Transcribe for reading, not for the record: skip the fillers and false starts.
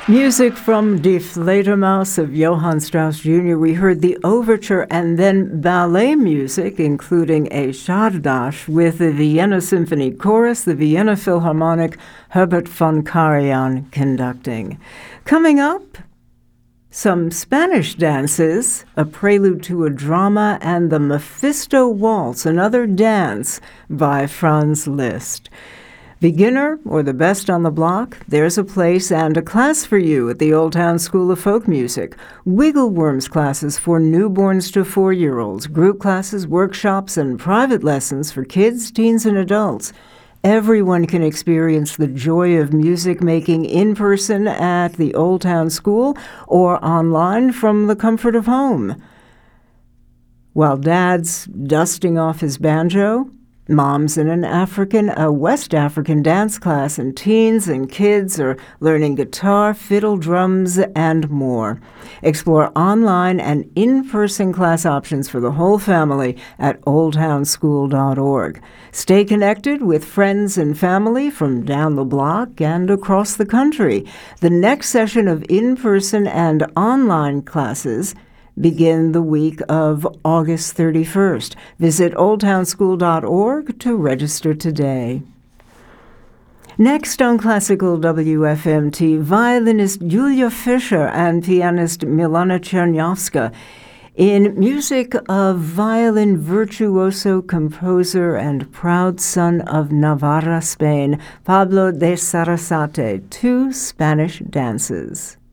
Music from Die Fledermaus of Johann Strauss Jr. We heard the overture and then ballet music, including a Czardas with the Vienna Symphony Chorus, the Vienna Philharmonic, Herbert von Karajan conducting. Coming up, some Spanish dances, a prelude to a drama, and the Mephisto Waltz, another dance by Franz Liszt. Beginner or the best on the block, there's a place and a class for you at the Old Town School of Folk Music. Wiggle Worms classes for newborns to 4-year-olds, group classes, workshops, and private lessons for kids, teens, and adults. Everyone can experience the joy of music making in person at the Old Town School or online from the comfort of home. While Dad's dusting off his banjo, Mom's in a West African dance class, and teens and kids are learning guitar, fiddle, drums, and more. Explore online and in-person class options for the whole family at oldtownschool.org. Stay connected with friends and family from down the block and across the country. The next session of in-person and online classes begin the week of August 31st. Visit oldtownschool.org to register today. Next on Classical WFMT, violinist Julia Fischer and pianist Milana Chernyavska in music of violin virtuoso, composer, and proud son of Navarra, Spain, Pablo de Sarasate, two Spanish dances.